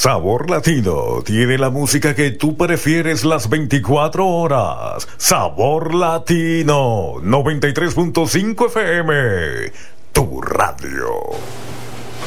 Sabor Latino tiene la música que tú prefieres las 24 horas. Sabor Latino 93.5 FM, tu radio.